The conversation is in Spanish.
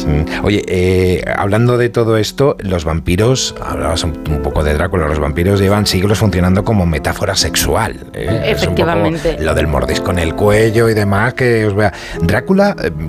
Oye, hablando de todo esto, los vampiros, hablabas un poco de Drácula, los vampiros llevan siglos funcionando como metáfora sexual. Efectivamente. Es un poco lo del mordisco en el cuello y demás, que os vea. Drácula,